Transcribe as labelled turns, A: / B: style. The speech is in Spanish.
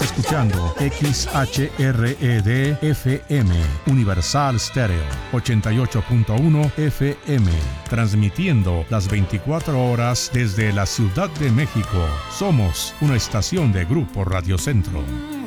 A: escuchando XHRED FM, Universal Stereo, 88.1 FM, transmitiendo las 24 horas desde la Ciudad de México. Somos una estación de Grupo Radio Centro.